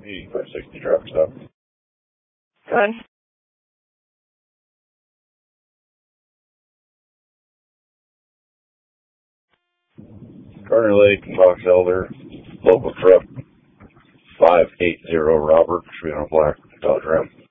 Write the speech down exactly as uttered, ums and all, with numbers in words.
eighty-five sixty traffic stop. Good. Garner Lake, Fox Elder, local truck five eighty Robert, should be on a black Dodge Ram.